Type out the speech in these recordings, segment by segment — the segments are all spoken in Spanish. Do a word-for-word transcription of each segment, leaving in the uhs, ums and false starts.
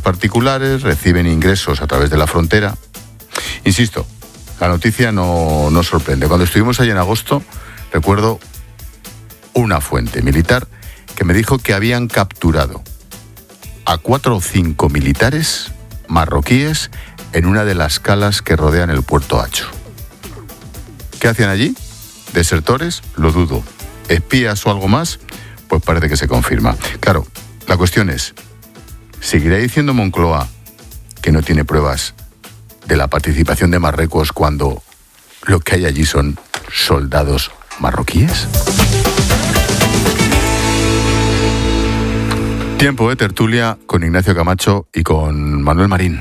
particulares, reciben ingresos a través de la frontera. Insisto, la noticia no, no sorprende. Cuando estuvimos allí en agosto, recuerdo una fuente militar que me dijo que habían capturado a cuatro o cinco militares marroquíes en una de las calas que rodean el puerto Acho. ¿Qué hacían allí? ¿Desertores? Lo dudo. ¿Espías o algo más? Pues parece que se confirma. Claro, la cuestión es, ¿seguirá diciendo Moncloa que no tiene pruebas de la participación de Marruecos cuando lo que hay allí son soldados marroquíes? Tiempo de tertulia con Ignacio Camacho y con Manuel Marín.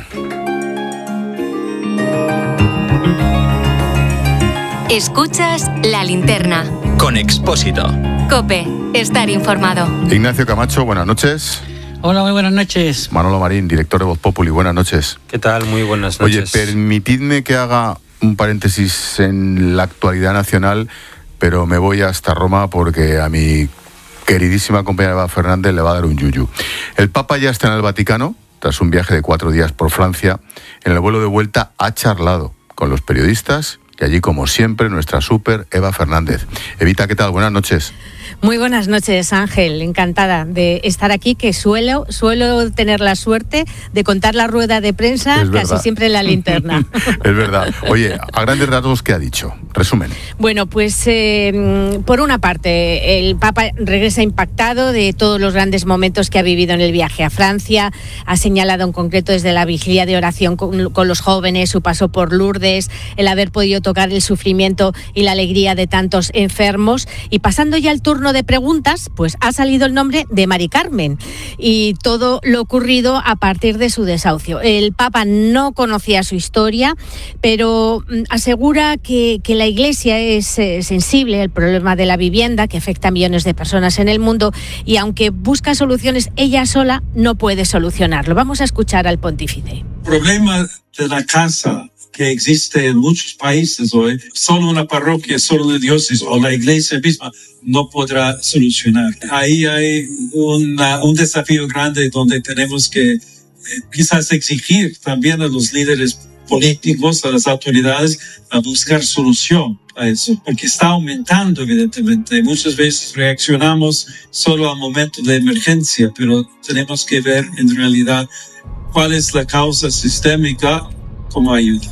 Escuchas La Linterna. Con Expósito. COPE. Estar informado. Ignacio Camacho, buenas noches. Hola, muy buenas noches. Manolo Marín, director de Voz Populi, buenas noches. ¿Qué tal? Muy buenas noches. Oye, permitidme que haga un paréntesis en la actualidad nacional, pero me voy hasta Roma porque a mi queridísima compañera Eva Fernández le va a dar un yuyu. El Papa ya está en el Vaticano, tras un viaje de cuatro días por Francia. En el vuelo de vuelta ha charlado con los periodistas y allí, como siempre, nuestra súper Eva Fernández. Evita, ¿qué tal? Buenas noches. Muy buenas noches, Ángel. Encantada de estar aquí, que suelo, suelo tener la suerte de contar la rueda de prensa casi siempre en La Linterna. Es verdad. Oye, a grandes rasgos, ¿qué ha dicho? Resumen. Bueno, pues eh, por una parte, el Papa regresa impactado de todos los grandes momentos que ha vivido en el viaje a Francia. Ha señalado en concreto desde la vigilia de oración con, con los jóvenes, su paso por Lourdes, el haber podido tocar el sufrimiento y la alegría de tantos enfermos. Y pasando ya al turno de preguntas, pues ha salido el nombre de Mari Carmen y todo lo ocurrido a partir de su desahucio. El Papa no conocía su historia, pero asegura que, que la Iglesia es eh, sensible al problema de la vivienda que afecta a millones de personas en el mundo y aunque busca soluciones ella sola no puede solucionarlo. Vamos a escuchar al pontífice. El problema de la casa que existe en muchos países hoy, solo una parroquia, solo una diócesis o la iglesia misma no podrá solucionar. Ahí hay una, un desafío grande donde tenemos que eh, quizás exigir también a los líderes políticos, a las autoridades, a buscar solución a eso, porque está aumentando evidentemente. Muchas veces reaccionamos solo al momento de emergencia, pero tenemos que ver en realidad cuál es la causa sistémica como ayuda.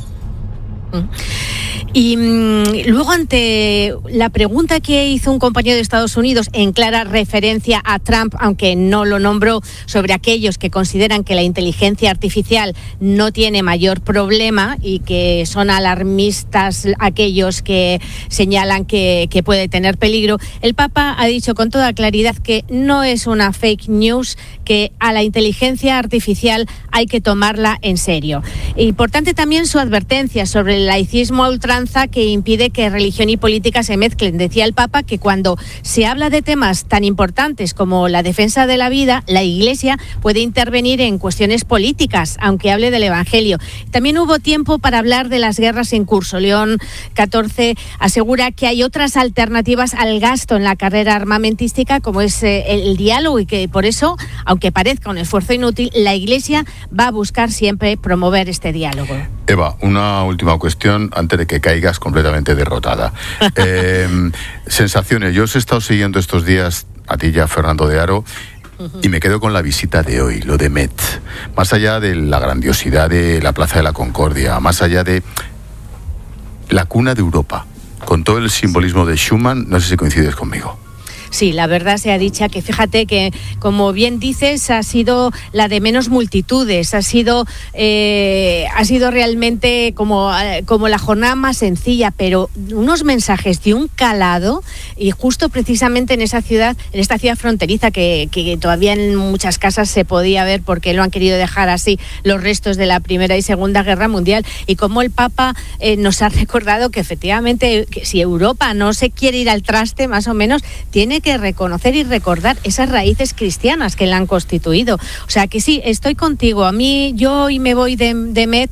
Y mmm, luego, ante la pregunta que hizo un compañero de Estados Unidos en clara referencia a Trump, aunque no lo nombró, sobre aquellos que consideran que la inteligencia artificial no tiene mayor problema y que son alarmistas aquellos que señalan que, que puede tener peligro, el Papa ha dicho con toda claridad que no es una fake news, que a la inteligencia artificial hay que tomarla en serio. Importante también su advertencia sobre el laicismo a ultranza que impide que religión y política se mezclen. Decía el Papa que cuando se habla de temas tan importantes como la defensa de la vida, la Iglesia puede intervenir en cuestiones políticas, aunque hable del Evangelio. También hubo tiempo para hablar de las guerras en curso. León catorce asegura que hay otras alternativas al gasto en la carrera armamentística, como es eh, el diálogo, y que por eso, aunque parezca un esfuerzo inútil, la Iglesia va a buscar siempre promover este diálogo. Eva, una última cuestión antes de que caigas completamente derrotada. Eh, sensaciones. Yo os he estado siguiendo estos días, a ti ya, Fernando de Aro, y me quedo con la visita de hoy, lo de Met. Más allá de la grandiosidad de la Plaza de la Concordia, más allá de la cuna de Europa, con todo el simbolismo de Schuman, no sé si coincides conmigo. Sí, la verdad sea dicha que fíjate que, como bien dices, ha sido la de menos multitudes, ha sido eh, ha sido realmente como, como la jornada más sencilla, pero unos mensajes de un calado, y justo precisamente en esa ciudad, en esta ciudad fronteriza que, que todavía en muchas casas se podía ver porque lo han querido dejar así los restos de la Primera y Segunda Guerra Mundial, y como el Papa eh, nos ha recordado que efectivamente que si Europa no se quiere ir al traste, más o menos, tiene que reconocer y recordar esas raíces cristianas que la han constituido. O sea que sí, estoy contigo. A mí, yo hoy me voy de, de Metz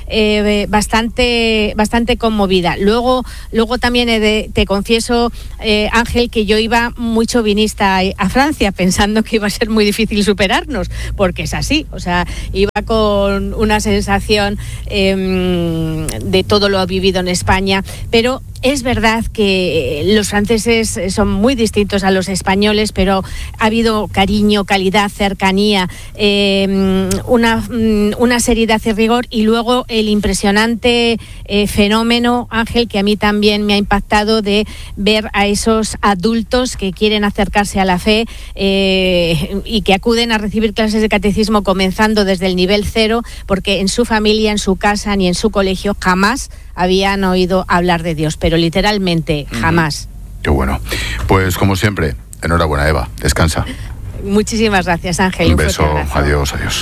eh, bastante, bastante conmovida. Luego, luego también he de, te confieso, eh, Ángel, que yo iba muy chauvinista a, a Francia, pensando que iba a ser muy difícil superarnos, porque es así, o sea, iba con una sensación eh, de todo lo vivido en España, pero es verdad que los franceses son muy distintos a los españoles, pero ha habido cariño, calidad, cercanía, eh, una, una seriedad y rigor, y luego el impresionante eh, fenómeno, Ángel, que a mí también me ha impactado, de ver a esos adultos que quieren acercarse a la fe eh, y que acuden a recibir clases de catecismo comenzando desde el nivel cero, porque en su familia, en su casa ni en su colegio jamás habían oído hablar de Dios, pero literalmente jamás. Qué bueno. Pues como siempre, enhorabuena, Eva. Descansa. Muchísimas gracias, Ángel. Un beso. Adiós, adiós.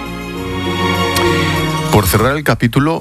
Por cerrar el capítulo,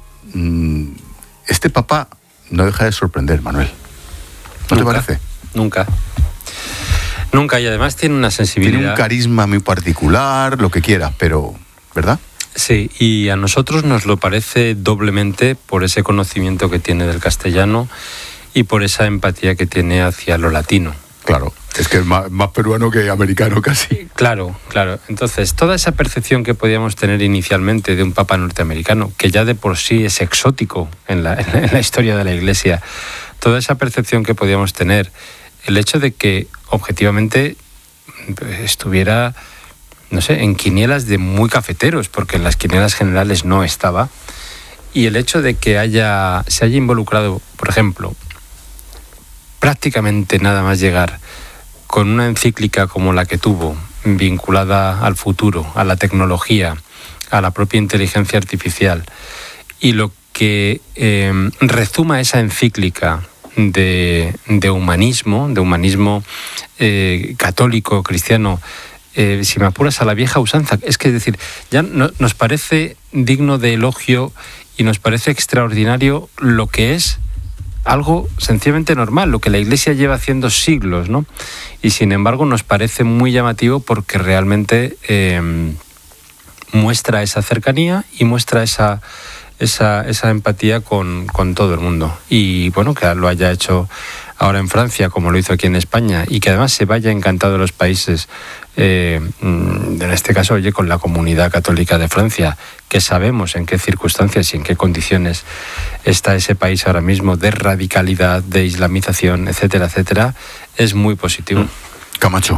este papá no deja de sorprender, Manuel. ¿No te parece? Nunca. Nunca, y además tiene una sensibilidad. Tiene un carisma muy particular, lo que quiera, pero, ¿verdad? Sí, y a nosotros nos lo parece doblemente por ese conocimiento que tiene del castellano y por esa empatía que tiene hacia lo latino. Claro, es que es más, más peruano que americano casi. Claro, claro. Entonces, toda esa percepción que podíamos tener inicialmente de un papa norteamericano, que ya de por sí es exótico en la, en la historia de la Iglesia, toda esa percepción que podíamos tener, el hecho de que objetivamente estuviera, no sé, en quinielas de muy cafeteros, porque en las quinielas generales no estaba, y el hecho de que haya se haya involucrado, por ejemplo, prácticamente nada más llegar, con una encíclica como la que tuvo, vinculada al futuro, a la tecnología, a la propia inteligencia artificial, y lo que eh, rezuma esa encíclica de, de humanismo, de humanismo eh, católico, cristiano, Eh, si me apuras, a la vieja usanza. Es que, es decir, ya no, nos parece digno de elogio y nos parece extraordinario lo que es algo sencillamente normal, lo que la Iglesia lleva haciendo siglos, ¿no? Y sin embargo nos parece muy llamativo porque realmente eh, muestra esa cercanía y muestra esa, esa, esa empatía con, con todo el mundo. Y bueno, que lo haya hecho ahora en Francia, como lo hizo aquí en España, y que además se vaya encantado de los países, eh, en este caso, oye, con la comunidad católica de Francia, que sabemos en qué circunstancias y en qué condiciones está ese país ahora mismo, de radicalidad, de islamización, etcétera, etcétera, es muy positivo. Camacho.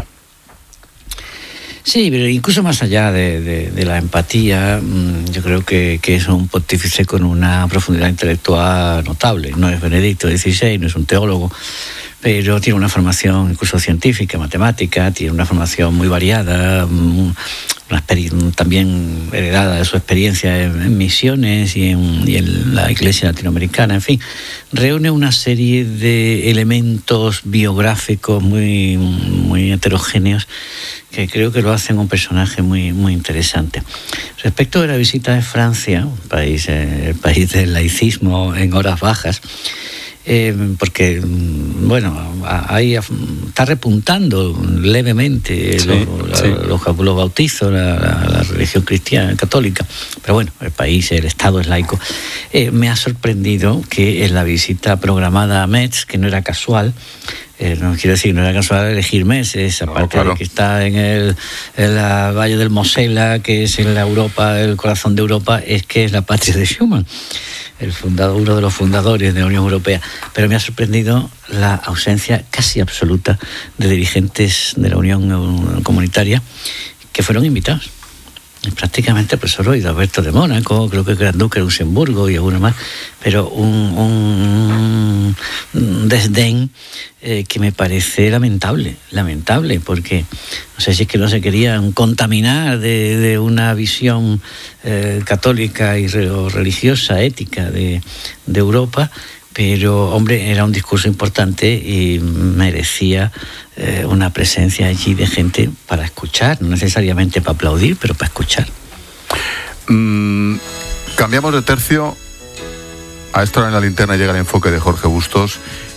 Sí, pero incluso más allá de, de, de la empatía, yo creo que, que es un pontífice con una profundidad intelectual notable. No es Benedicto dieciséis, no es un teólogo, pero tiene una formación incluso científica, matemática, tiene una formación muy variada, una también heredada de su experiencia en, en misiones y en, y en la Iglesia latinoamericana. En fin, reúne una serie de elementos biográficos muy, muy heterogéneos que creo que lo hacen un personaje muy, muy interesante. Respecto de la visita de Francia, un país, eh, el país del laicismo en horas bajas, eh, porque, bueno, ahí está repuntando levemente sí, los, sí. Los, los bautizos, la, la, la religión cristiana, católica, pero bueno, el país, el Estado es laico. Eh, me ha sorprendido que en la visita programada a Metz, que no era casual, Eh, no quiero decir, no era casual elegir meses, aparte no, claro. de que está en el, en la Valle del Mosela, que es en la Europa, el corazón de Europa, es que es la patria de Schuman, el fundador, uno de los fundadores de la Unión Europea. Pero me ha sorprendido la ausencia casi absoluta de dirigentes de la Unión Comunitaria que fueron invitados. Prácticamente, pues solo Alberto de Mónaco, creo que el Gran Duque de Luxemburgo y algunos más, pero un, un, un desdén eh, que me parece lamentable, lamentable, porque no sé si es que no se querían contaminar de, de una visión eh, católica y re, o religiosa, ética de, de Europa, pero, hombre, era un discurso importante y merecía eh, una presencia allí de gente para escuchar, no necesariamente para aplaudir, pero para escuchar. Mm, cambiamos de tercio. A esta hora en la linterna llega el enfoque de Jorge Bustos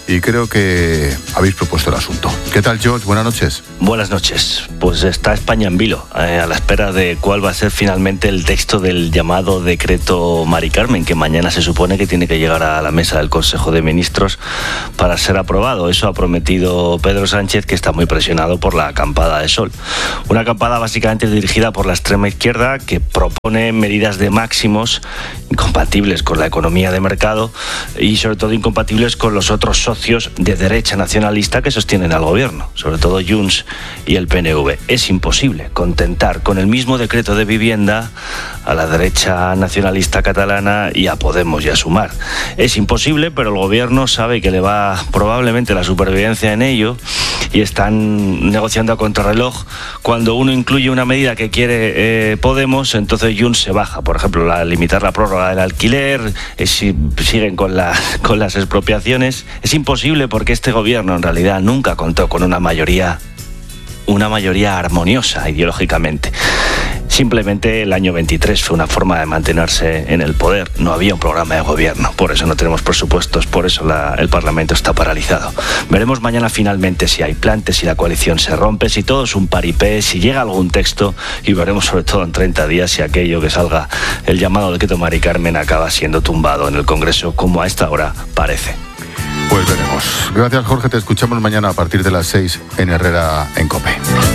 y creo que habéis propuesto el asunto. ¿Qué tal, George? Buenas noches. Buenas noches. Pues está España en vilo, eh, a la espera de cuál va a ser finalmente el texto del llamado decreto Mari Carmen, que mañana se supone que tiene que llegar a la mesa del Consejo de Ministros para ser aprobado. Eso ha prometido Pedro Sánchez, que está muy presionado por la acampada de Sol. Una acampada básicamente dirigida por la extrema izquierda, que propone medidas de máximos incompatibles con la economía de mercado y sobre todo incompatibles con los otros socios de derecha nacionalista que sostienen al gobierno, sobre todo Junts y el P N V. Es imposible contentar con el mismo decreto de vivienda a la derecha nacionalista catalana y a Podemos y a Sumar. Es imposible, pero el gobierno sabe que le va probablemente la supervivencia en ello y están negociando a contrarreloj. Cuando uno incluye una medida que quiere eh, Podemos, entonces Junts se baja. Por ejemplo, la, limitar la prórroga del alquiler, eh, si, siguen con, la, con las expropiaciones. Es imposible porque este gobierno en realidad nunca contó con una mayoría, una mayoría armoniosa ideológicamente. Simplemente el año veintitrés fue una forma de mantenerse en el poder. No había un programa de gobierno, por eso no tenemos presupuestos, por eso la, el Parlamento está paralizado. Veremos mañana finalmente si hay plantes, si la coalición se rompe, si todo es un paripé, si llega algún texto, y veremos sobre todo en treinta días si aquello que salga, el llamado decreto Mari Carmen, acaba siendo tumbado en el Congreso, como a esta hora parece. Pues veremos. Gracias, Jorge. Te escuchamos mañana a partir de las seis en Herrera en COPE.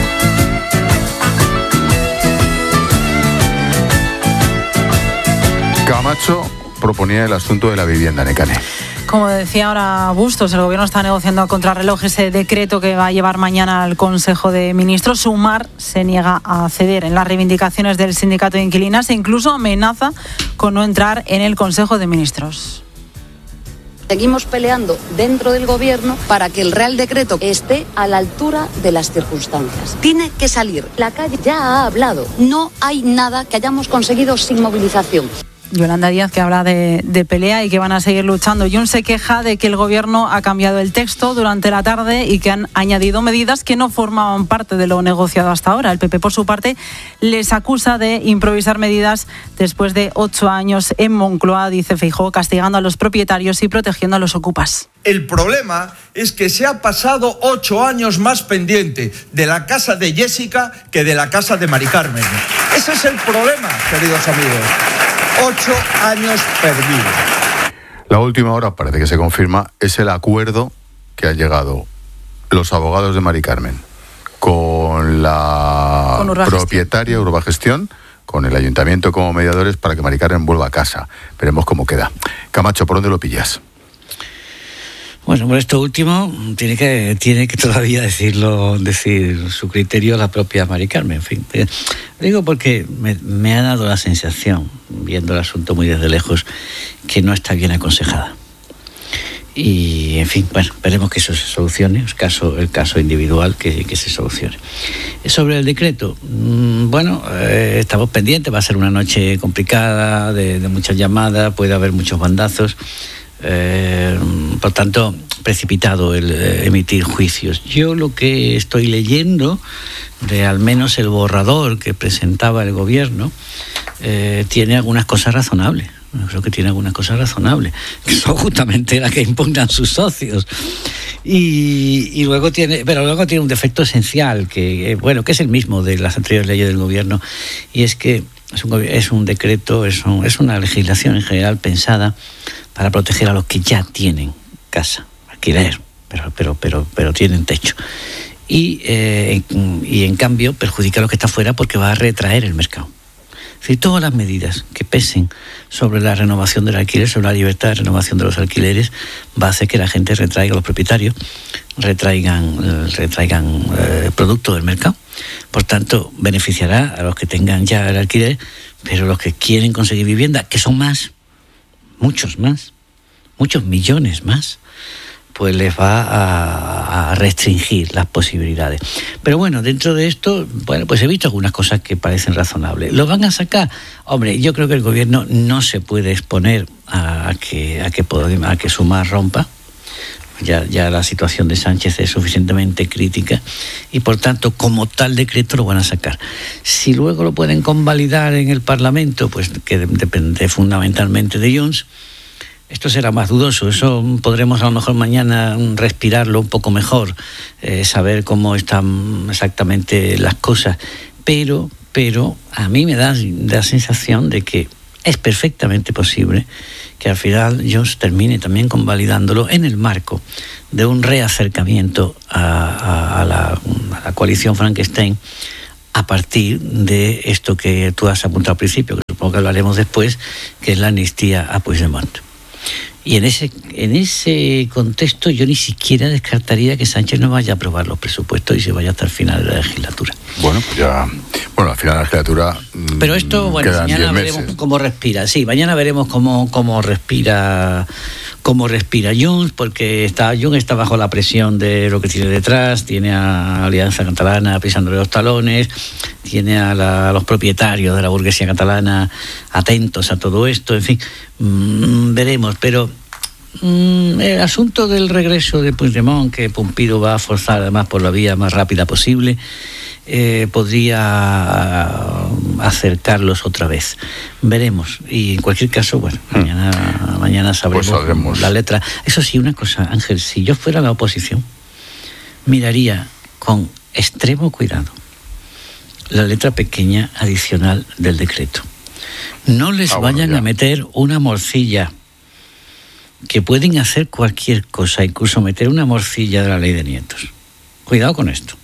Camacho proponía el asunto de la vivienda, Nekane. Como decía ahora Bustos, el gobierno está negociando a contrarreloj ese decreto que va a llevar mañana al Consejo de Ministros. Sumar se niega a ceder en las reivindicaciones del sindicato de inquilinas e incluso amenaza con no entrar en el Consejo de Ministros. Seguimos peleando dentro del gobierno para que el Real Decreto esté a la altura de las circunstancias. Tiene que salir. La calle ya ha hablado. No hay nada que hayamos conseguido sin movilización. Yolanda Díaz, que habla de, de pelea y que van a seguir luchando. Junts se queja de que el gobierno ha cambiado el texto durante la tarde y que han añadido medidas que no formaban parte de lo negociado hasta ahora. El P P, por su parte, les acusa de improvisar medidas después de ocho años en Moncloa, dice Feijóo, castigando a los propietarios y protegiendo a los ocupas. El problema es que se ha pasado ocho años más pendiente de la casa de Jessica que de la casa de Mari Carmen. Ese es el problema, queridos amigos. Ocho años perdidos. La última hora, parece que se confirma, es el acuerdo que han llegado los abogados de Mari Carmen con la con propietaria Urbagestión, con el ayuntamiento como mediadores para que Mari Carmen vuelva a casa. Veremos cómo queda. Camacho, ¿por dónde lo pillas? Bueno, por esto último tiene que tiene que todavía decirlo decir su criterio la propia Mari Carmen. En fin, digo porque me, me ha dado la sensación, viendo el asunto muy desde lejos, que no está bien aconsejada. Y, en fin, bueno, veremos que eso se solucione, el caso, el caso individual que, que se solucione. Sobre el decreto, bueno, eh, estamos pendientes, va a ser una noche complicada, de, de muchas llamadas, puede haber muchos bandazos. Eh, por tanto, precipitado el eh, emitir juicios. Yo lo que estoy leyendo de al menos el borrador que presentaba el gobierno eh, tiene algunas cosas razonables. Creo que tiene algunas cosas razonables, que son justamente las que impugnan sus socios. Y, y luego tiene, pero luego tiene un defecto esencial, que bueno, que es el mismo de las anteriores leyes del gobierno, y es que es un, es un decreto, es, un, es una legislación en general pensada para proteger a los que ya tienen casa, alquiler, pero, pero, pero, pero tienen techo. Y, eh, y en cambio perjudica a los que están fuera porque va a retraer el mercado. Es decir, todas las medidas que pesen sobre la renovación del alquiler, sobre la libertad de renovación de los alquileres, va a hacer que la gente retraiga, los propietarios retraigan, retraigan eh, productos del mercado. Por tanto, beneficiará a los que tengan ya el alquiler, pero los que quieren conseguir vivienda, que son más, muchos más, muchos millones más, pues les va a, a restringir las posibilidades. Pero bueno, dentro de esto, bueno, pues he visto algunas cosas que parecen razonables. ¿Lo van a sacar? Hombre, yo creo que el gobierno no se puede exponer a, a que a que, a que Sumar rompa. Ya, ya la situación de Sánchez es suficientemente crítica y por tanto como tal decreto lo van a sacar. Si luego lo pueden convalidar en el Parlamento, pues que depende fundamentalmente de Junts. esto será más dudoso, eso podremos a lo mejor mañana respirarlo un poco mejor, eh, saber cómo están exactamente las cosas, pero, pero a mí me da la sensación de que es perfectamente posible que al final Junts termine también convalidándolo en el marco de un reacercamiento a, a, a, la, a la coalición Frankenstein, a partir de esto que tú has apuntado al principio, que supongo que hablaremos después, que es la amnistía a Puigdemont. Y en ese, en ese contexto yo ni siquiera descartaría que Sánchez no vaya a aprobar los presupuestos y se vaya hasta el final de la legislatura. Bueno, pues ya... Bueno, al final de la legislatura... Pero esto, bueno, mañana veremos cómo respira. Sí, mañana veremos cómo, cómo respira... cómo respira Junts, porque está, Junts está bajo la presión de lo que tiene detrás, tiene a Alianza Catalana pisándole los talones, tiene a, la, a los propietarios de la burguesía catalana atentos a todo esto, en fin, mmm, veremos, pero mmm, el asunto del regreso de Puigdemont, que Pumpido va a forzar además por la vía más rápida posible, Eh, podría acercarlos otra vez. Veremos. Y en cualquier caso, bueno, mañana, mañana sabremos, pues sabremos la letra. Eso sí, una cosa, Ángel, si yo fuera la oposición, miraría con extremo cuidado la letra pequeña adicional del decreto. No les ah, vayan bueno, a meter una morcilla, que pueden hacer cualquier cosa, incluso meter una morcilla de la ley de nietos. Cuidado con esto.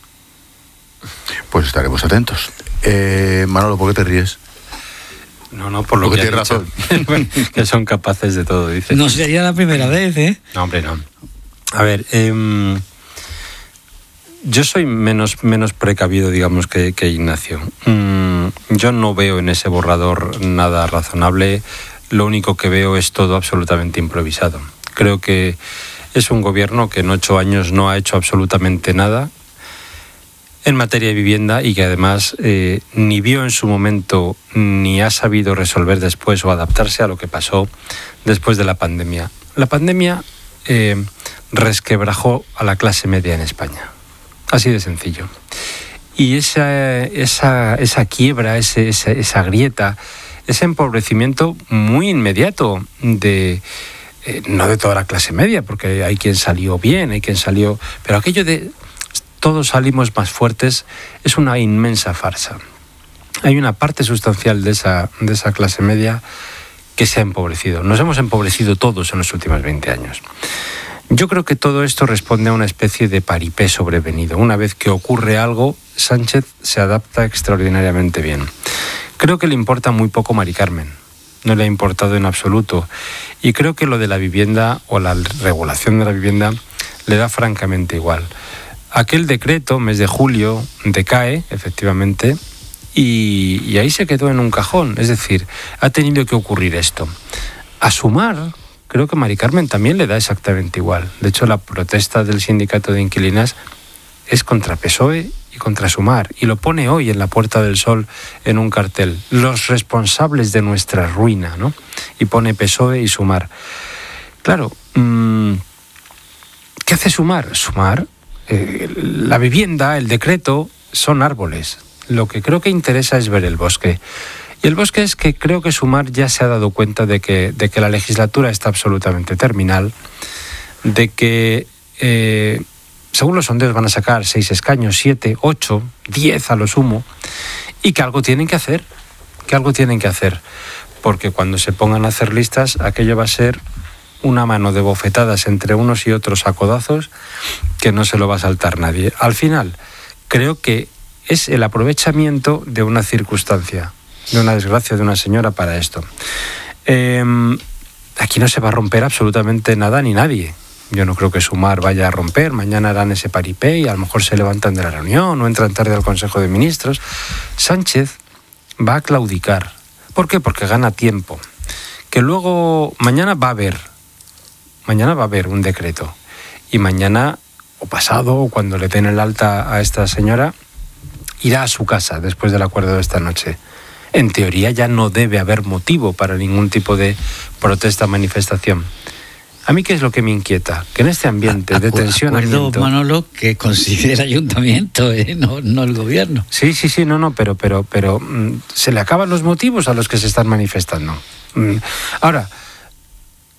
Pues estaremos atentos. Eh, Manolo, ¿por qué te ríes? No, no, por lo Porque que tienes razón. Que son capaces de todo, dice. No sería la primera vez, ¿eh? No, hombre, no. A ver, eh, yo soy menos, menos precavido, digamos, que, que Ignacio. Mm, yo no veo en ese borrador nada razonable. Lo único que veo es todo absolutamente improvisado. Creo que es un gobierno que en ocho años no ha hecho absolutamente nada en materia de vivienda y que además eh, ni vio en su momento ni ha sabido resolver después o adaptarse a lo que pasó después de la pandemia. La pandemia eh, resquebrajó a la clase media en España. Así de sencillo. Y esa, esa, esa quiebra, ese, esa, esa grieta, ese empobrecimiento muy inmediato de... Eh, no de toda la clase media, porque hay quien salió bien, hay quien salió... Pero aquello de... todos salimos más fuertes, es una inmensa farsa. Hay una parte sustancial de esa, de esa clase media que se ha empobrecido. Nos hemos empobrecido todos en los últimos veinte años. Yo creo que todo esto responde a una especie de paripé sobrevenido. Una vez que ocurre algo, Sánchez se adapta extraordinariamente bien. Creo que le importa muy poco Mari Carmen. No le ha importado en absoluto. Y creo que lo de la vivienda o la regulación de la vivienda le da francamente igual. Aquel decreto, mes de julio, decae, efectivamente, y, y ahí se quedó en un cajón. Es decir, ha tenido que ocurrir esto. A Sumar, creo que Mari Carmen también le da exactamente igual. De hecho, la protesta del sindicato de inquilinas es contra P S O E y contra Sumar, y lo pone hoy en la Puerta del Sol en un cartel. Los responsables de nuestra ruina, ¿no? Y pone P S O E y Sumar. Claro, mmm, ¿qué hace Sumar? Sumar... Eh, la vivienda, el decreto, son árboles. Lo que creo que interesa es ver el bosque. Y el bosque es que creo que Sumar ya se ha dado cuenta de que, de que la legislatura está absolutamente terminal, de que, eh, según los sondeos, van a sacar seis escaños, siete, ocho, diez a lo sumo, y que algo tienen que hacer, que algo tienen que hacer, porque cuando se pongan a hacer listas, aquello va a ser una mano de bofetadas entre unos y otros a codazos que no se lo va a saltar nadie. Al final, creo que es el aprovechamiento de una circunstancia, de una desgracia de una señora para esto. Eh, aquí no se va a romper absolutamente nada ni nadie. Yo no creo que Sumar vaya a romper. Mañana harán ese paripé y a lo mejor se levantan de la reunión o entran tarde al Consejo de Ministros. Sánchez va a claudicar. ¿Por qué? Porque gana tiempo. Que luego, mañana va a haber Mañana va a haber un decreto y mañana o pasado o cuando le den el alta a esta señora irá a su casa después del acuerdo de esta noche. En teoría ya no debe haber motivo para ningún tipo de protesta, manifestación. A mí, ¿qué es lo que me inquieta? Que en este ambiente a, de tensionamiento... Acuerdo, Manolo, que considera el ayuntamiento, ¿eh? no, no el gobierno. Sí, sí, sí, no, no, pero, pero, pero mm, se le acaban los motivos a los que se están manifestando. Mm. Ahora...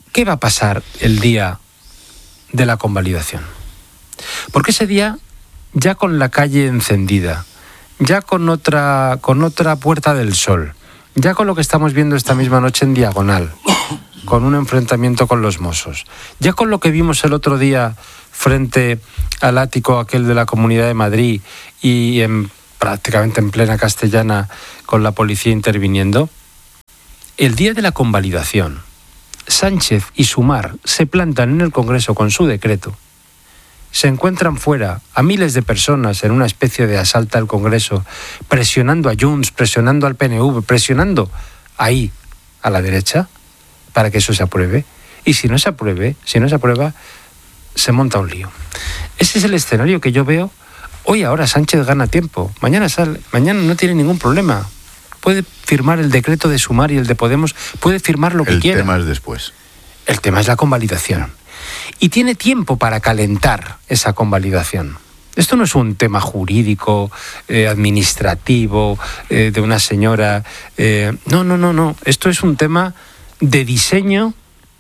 ¿qué va a pasar el día de la convalidación? Porque ese día, ya con la calle encendida, ya con otra, con otra Puerta del Sol, ya con lo que estamos viendo esta misma noche en Diagonal, con un enfrentamiento con los Mossos, ya con lo que vimos el otro día frente al ático aquel de la Comunidad de Madrid y en, prácticamente en plena Castellana con la policía interviniendo, el día de la convalidación, Sánchez y Sumar se plantan en el Congreso con su decreto, se encuentran fuera a miles de personas en una especie de asalto al Congreso, presionando a Junts, presionando al P N V, presionando ahí a la derecha para que eso se apruebe. Y si no se apruebe, si no se aprueba, se monta un lío. Ese es el escenario que yo veo. Hoy ahora Sánchez gana tiempo, mañana sale, mañana no tiene ningún problema. Puede firmar el decreto de Sumar y el de Podemos, puede firmar lo que el quiera. El tema es después. El tema es la convalidación. Y tiene tiempo para calentar esa convalidación. Esto no es un tema jurídico, eh, administrativo, eh, de una señora. Eh, no, no, no, no. Esto es un tema de diseño,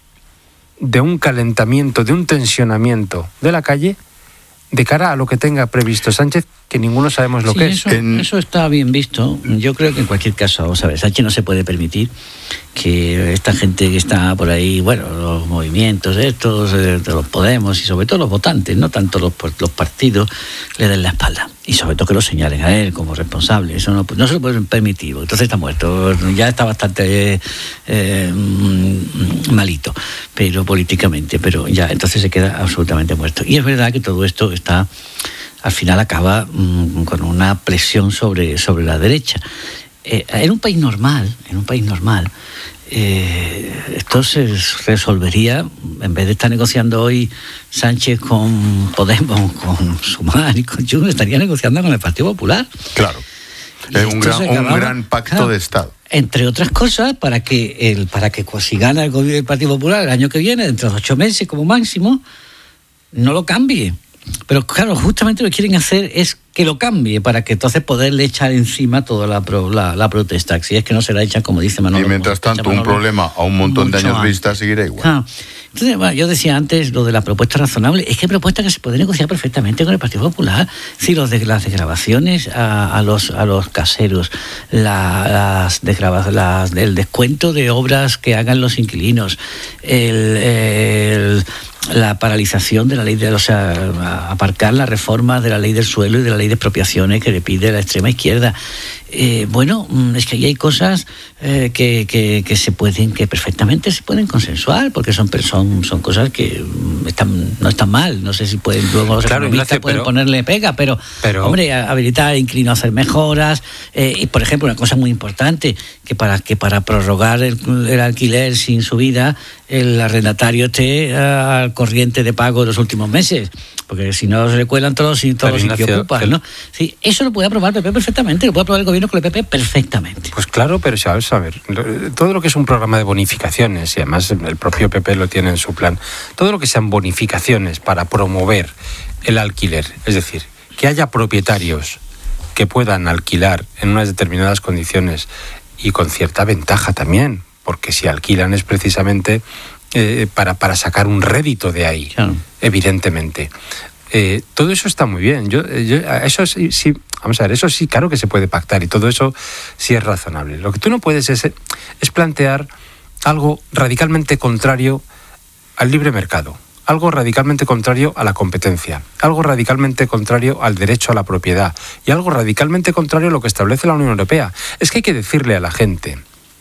de un calentamiento, de un tensionamiento de la calle de cara a lo que tenga previsto Sánchez, que ninguno sabemos lo sí, que eso, es. En... Eso está bien visto. Yo creo que en cualquier caso, vamos a ver, Sánchez no se puede permitir que esta gente que está por ahí, bueno, los movimientos estos, de los Podemos y sobre todo los votantes, no tanto los, los partidos, le den la espalda. Y sobre todo que lo señalen a él como responsable. Eso no, no se lo pueden permitir. Entonces está muerto. Ya está bastante eh, eh, malito, pero políticamente, pero ya entonces se queda absolutamente muerto. Y es verdad que todo esto está, al final acaba mmm, con una presión sobre, sobre la derecha. Eh, en un país normal, en un país normal, eh, esto se resolvería, en vez de estar negociando hoy Sánchez con Podemos, con Sumar y con Junts, estaría negociando con el Partido Popular. Claro, es un gran, acababa, un gran pacto claro, de Estado. Entre otras cosas, para que el para que si gana el gobierno del Partido Popular el año que viene, dentro de ocho meses como máximo, no lo cambie. Pero claro, justamente lo que quieren hacer es que lo cambie para que entonces poderle echar encima toda la, pro, la, la protesta. Si es que no se la echan, como dice Manolo. Y mientras tanto, un problema a un montón de años antes. Vista seguirá igual. Ah, entonces, bueno, yo decía antes lo de la propuesta razonable. Es que hay propuestas que se pueden negociar perfectamente con el Partido Popular. Si los de las desgravaciones a, a los a los caseros, la, las desgrava, las, el descuento de obras que hagan los inquilinos, el... el la paralización de la ley de, o sea, aparcar la reforma de la ley del suelo y de la ley de expropiaciones que le pide la extrema izquierda. Eh, bueno, es que ahí hay cosas eh, que, que, que se pueden, que perfectamente se pueden consensuar, porque son son, son cosas que están, no están mal. No sé si pueden, luego los claro, economistas pueden pero, ponerle pega, pero, pero hombre, habilitar al inquilino a hacer mejoras. Eh, y por ejemplo, una cosa muy importante, que para que para prorrogar el, el alquiler sin subida, el arrendatario esté al corriente de pago de los últimos meses, porque si no se le cuelan todos y todos los que ocupan, ¿no? Sí, eso lo puede aprobar el P P perfectamente, lo puede aprobar el gobierno con el P P perfectamente. Pues claro, pero sabes, a ver, todo lo que es un programa de bonificaciones, y además el propio P P lo tiene en su plan, todo lo que sean bonificaciones para promover el alquiler, es decir, que haya propietarios que puedan alquilar en unas determinadas condiciones y con cierta ventaja también, porque si alquilan es precisamente eh, para, para sacar un rédito de ahí, claro. Evidentemente. Eh, todo eso está muy bien. Yo, yo, eso sí, sí, vamos a ver, eso sí, claro que se puede pactar y todo eso sí es razonable. Lo que tú no puedes es, es plantear algo radicalmente contrario al libre mercado, algo radicalmente contrario a la competencia, algo radicalmente contrario al derecho a la propiedad y algo radicalmente contrario a lo que establece la Unión Europea. Es que hay que decirle a la gente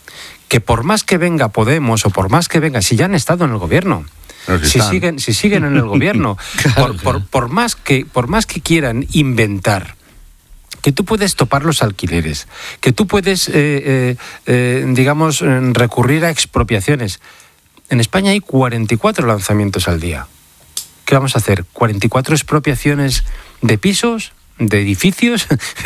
que por más que venga Podemos o por más que venga, si ya han estado en el gobierno, si siguen, si siguen en el gobierno, claro, por, claro. Por, por, más que, por más que quieran inventar que tú puedes topar los alquileres, que tú puedes, eh, eh, eh, digamos, recurrir a expropiaciones. En España hay cuarenta y cuatro lanzamientos al día. ¿Qué vamos a hacer? ¿cuarenta y cuatro expropiaciones de pisos, de edificios?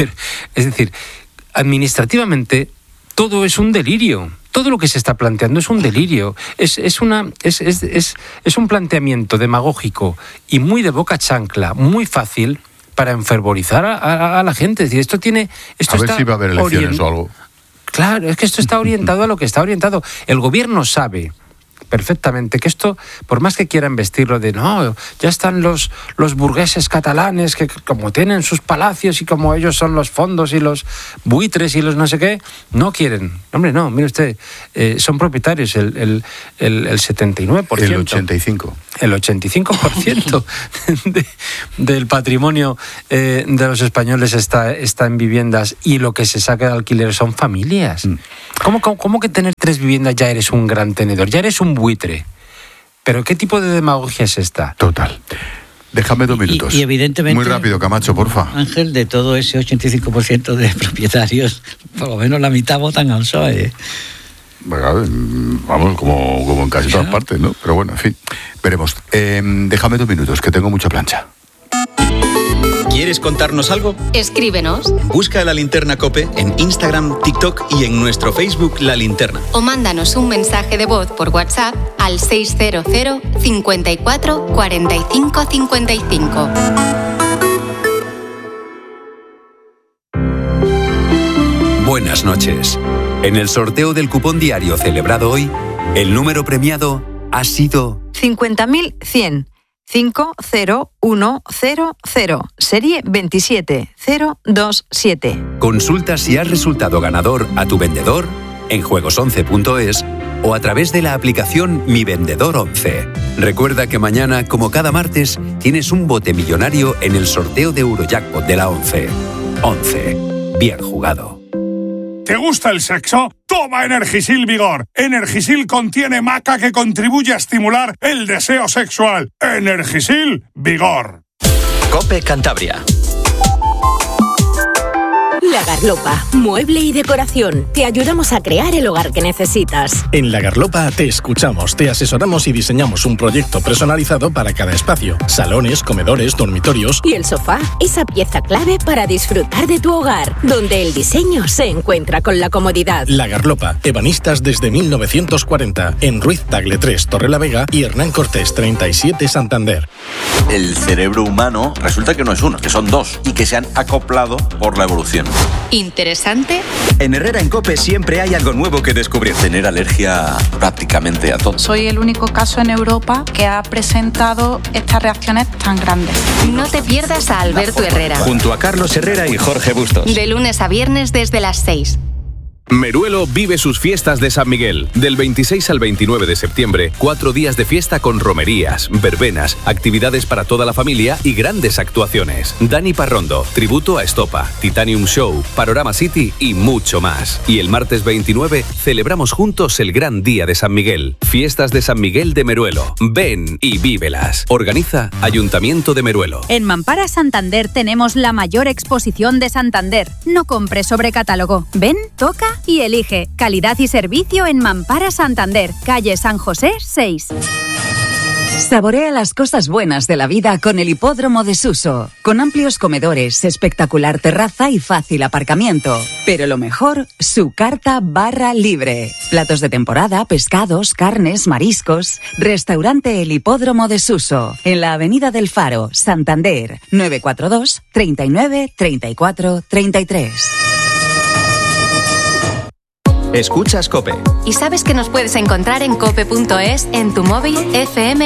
Es decir, administrativamente todo es un delirio. Todo lo que se está planteando es un delirio. Es, es, una, es, es, es, es un planteamiento demagógico y muy de boca chancla, muy fácil para enfervorizar a, a, a la gente. Es decir, esto tiene... Esto a ver está si va a haber elecciones orient... o algo. Claro, es que esto está orientado a lo que está orientado. El gobierno sabe perfectamente que esto, por más que quieran vestirlo de no, ya están los, los burgueses catalanes que como tienen sus palacios y como ellos son los fondos y los buitres y los no sé qué, no quieren. Hombre, no, mire usted, eh, son propietarios el, el, el, el setenta y nueve por ciento. El ochenta y cinco por ciento. El ochenta y cinco por ciento de, del patrimonio eh, de los españoles está, está en viviendas y lo que se saca de alquiler son familias. Mm. ¿Cómo, cómo, ¿Cómo que tener tres viviendas ya eres un gran tenedor? Ya eres un buitre. ¿Pero qué tipo de demagogia es esta? Total. Déjame dos minutos. Y, y evidentemente... Muy rápido, Camacho, porfa. Ángel, de todo ese ochenta y cinco por ciento de propietarios, por lo menos la mitad votan al P S O E. Bueno, vamos, como, como en casi todas partes, ¿no? Pero bueno, en fin, veremos. Eh, déjame dos minutos, que tengo mucha plancha. ¿Quieres contarnos algo? Escríbenos. Busca La Linterna COPE en Instagram, TikTok y en nuestro Facebook La Linterna. O mándanos un mensaje de voz por WhatsApp al seiscientos cincuenta y cuatro cuarenta y cinco cincuenta y cinco. Buenas noches. En el sorteo del cupón diario celebrado hoy, el número premiado ha sido cincuenta mil cien. cinco cero uno cero cero, serie veintisiete cero dos siete. Consulta si has resultado ganador a tu vendedor en juegos once punto es o a través de la aplicación Mi Vendedor once. Recuerda que mañana, como cada martes, tienes un bote millonario en el sorteo de Eurojackpot de la once. once. Bien jugado. ¿Te gusta el sexo? Toma Energisil Vigor. Energisil contiene maca que contribuye a estimular el deseo sexual. Energisil Vigor. COPE Cantabria. La Garlopa, mueble y decoración. Te ayudamos a crear el hogar que necesitas. En La Garlopa te escuchamos, te asesoramos y diseñamos un proyecto personalizado para cada espacio. Salones, comedores, dormitorios. Y el sofá, esa pieza clave para disfrutar de tu hogar, donde el diseño se encuentra con la comodidad. La Garlopa, ebanistas desde mil novecientos cuarenta, en Ruiz Tagle tres, Torrelavega y Hernán Cortés treinta y siete, Santander. El cerebro humano resulta que no es uno, que son dos y que se han acoplado por la evolución. ¿Interesante? En Herrera en COPE siempre hay algo nuevo que descubrir. Tener alergia prácticamente a todo. Soy el único caso en Europa que ha presentado estas reacciones tan grandes. No te pierdas a Alberto Herrera. Junto a Carlos Herrera y Jorge Bustos. De lunes a viernes desde las seis. Meruelo vive sus fiestas de San Miguel. Del veintiséis al veintinueve de septiembre, cuatro días de fiesta con romerías, verbenas, actividades para toda la familia y grandes actuaciones. Dani Parrondo, tributo a Estopa, Titanium Show, Panorama City y mucho más. Y el martes veintinueve celebramos juntos el gran día de San Miguel. Fiestas de San Miguel de Meruelo. Ven y vívelas. Organiza Ayuntamiento de Meruelo. En Mampara Santander tenemos la mayor exposición de Santander. No compres sobre catálogo. Ven, toca y elige. Calidad y servicio en Mampara Santander, calle San José seis. Saborea las cosas buenas de la vida con el Hipódromo de Suso, con amplios comedores, espectacular terraza y fácil aparcamiento. Pero lo mejor, su carta barra libre. Platos de temporada, pescados, carnes, mariscos. Restaurante El Hipódromo de Suso, en la Avenida del Faro, Santander, nueve cuatro dos, treinta y nueve, treinta y cuatro, treinta y tres. Escuchas COPE. ¿Y sabes que nos puedes encontrar en cope punto es, en tu móvil, F M